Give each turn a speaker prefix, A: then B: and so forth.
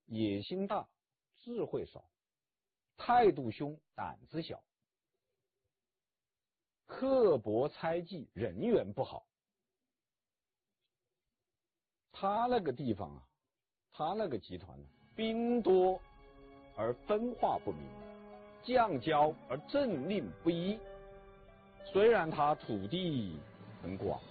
A: 野心大，智慧少，态度凶，胆子小，刻薄猜忌，人缘不好。他那个地方啊，他那个集团兵多而分化不明，将骄而政令不一。虽然他土地很广，